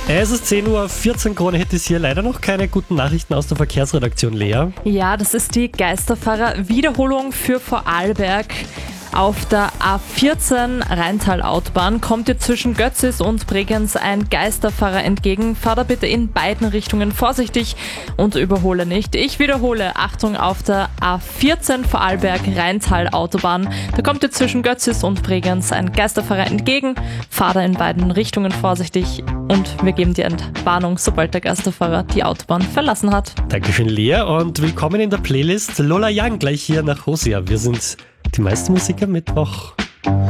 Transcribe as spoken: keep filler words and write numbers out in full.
Es ist zehn Uhr vierzehn, Krone Hit ist hier. Leider noch keine guten Nachrichten aus der Verkehrsredaktion, Lea. Ja, das ist die Geisterfahrer-Wiederholung für Vorarlberg. Auf der A vierzehn Rheintal-Autobahn kommt dir zwischen Götzis und Bregenz ein Geisterfahrer entgegen. Fahr da bitte in beiden Richtungen vorsichtig und überhole nicht. Ich wiederhole, Achtung auf der A vierzehn Vorarlberg-Rheintal-Autobahn. Da kommt dir zwischen Götzis und Bregenz ein Geisterfahrer entgegen. Fahr da in beiden Richtungen vorsichtig und wir geben dir Entwarnung, sobald der Geisterfahrer die Autobahn verlassen hat. Dankeschön, Lea, und willkommen in der Playlist. Lola Young gleich hier nach Hosea. Wir sind die meiste Musik am Mittwoch.